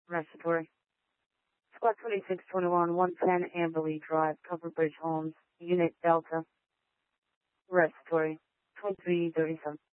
Respiratory. Squad 2621, 110 Amberley Drive, Cover Bridge Homes, Unit Delta. Respiratory. 2337.